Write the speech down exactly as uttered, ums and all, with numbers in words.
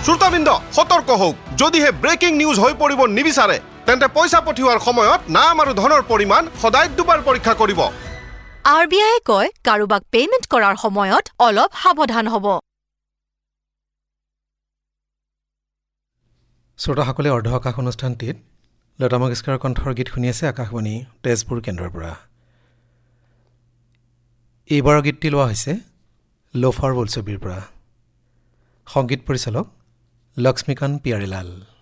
শ্ৰোতাবৃন্দ সতৰ্ক হওক যদিহে ব্ৰেকিং নিউজ হৈ পৰিব নিবিচাৰে তেন্তে পইচা পঠিওৱাৰ সময়ত নাম আৰু ধনৰ পৰিমাণ সদায় দুবাৰ পৰীক্ষা কৰিব আৰ বি আই কয় কাৰোবাক পেমেন্ট কৰাৰ সময়ত অলপ সাৱধান হ'ব শ্ৰোতাসকলে অৰ্ধ আকাশ অনুষ্ঠানটিত লতা মংগেশকাৰৰ কণ্ঠৰ গীত শুনি আছে আকাশবাণী তেজপুৰ কেন্দ্ৰৰ পৰা এইবাৰৰ গীতটি লোৱা হৈছে লোফাৰ বোলছবিৰ পৰা সংগীত পৰিচালক লক্ষ্মীকান্ত পিয়াৰীলাল